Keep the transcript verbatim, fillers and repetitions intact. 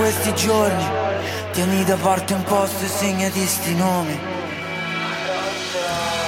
questi giorni. Tieni da parte un posto e segnati sti nomi.